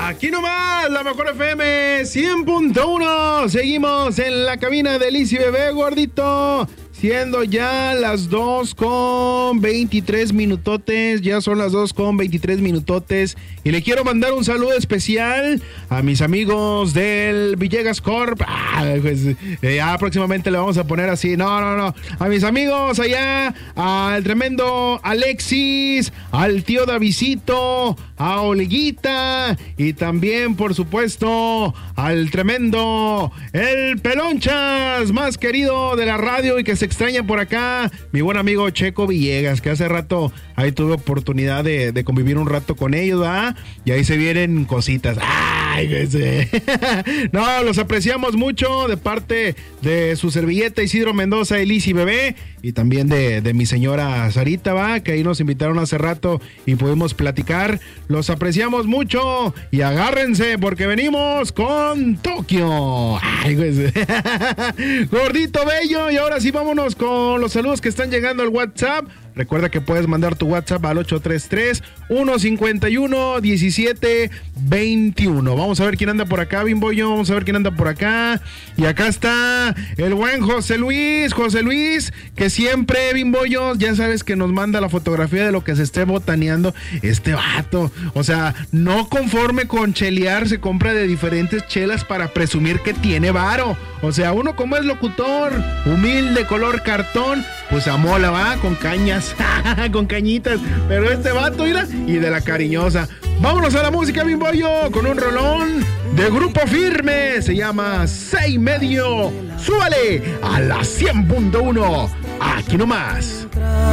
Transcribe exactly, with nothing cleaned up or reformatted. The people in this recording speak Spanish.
Aquí nomás, la mejor F M cien punto uno. Seguimos en la cabina de Liz y Bebé, gordito. Siendo ya las dos con veintitrés minutotes, ya son las dos con veintitrés minutotes. Y le quiero mandar un saludo especial a mis amigos del Villegas Corp. Ah, pues, eh, ya próximamente le vamos a poner así. No, no, no. A mis amigos allá, al tremendo Alexis, al tío Davidito, a Oliguita y también, por supuesto, al tremendo El Pelonchas, más querido de la radio y que se extraña por acá, mi buen amigo Checo Villegas, que hace rato ahí tuve oportunidad de, de convivir un rato con ellos, ¿ah? Y ahí se vienen cositas. ¡Ay, ese! No, los apreciamos mucho de parte de su servilleta Isidro Mendoza, Elis y Bebé, y también de, de mi señora Sarita, ¿va? Que ahí nos invitaron hace rato y pudimos platicar. Los apreciamos mucho y agárrense porque venimos con Tokio. ¡Ay, ese! Gordito bello, y ahora sí vámonos con los saludos que están llegando al WhatsApp. Recuerda que puedes mandar tu WhatsApp al ocho tres tres, uno cinco uno, uno siete dos uno. Vamos a ver quién anda por acá, Bimboyo. Vamos a ver quién anda por acá. Y acá está el buen José Luis. José Luis, que siempre, Bimboyo, ya sabes que nos manda la fotografía de lo que se esté botaneando este vato. O sea, no conforme con chelear, se compra de diferentes chelas para presumir que tiene varo. O sea, uno como es locutor, humilde, color cartón, pues amola, va, con cañas, con cañitas. Pero este vato, mira, y de la cariñosa. Vámonos a la música, Bimboyo, con un rolón de Grupo Firme. Se llama Seis Medio. Súbale a la cien punto uno. Aquí nomás.